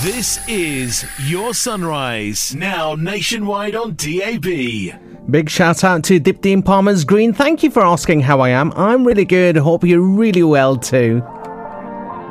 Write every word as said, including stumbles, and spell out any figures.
This is Your Sunrise, now nationwide on D A B. Big shout out to Dipti in Palmer's Green. Thank you for asking how I am. I'm really good. Hope you're really well too.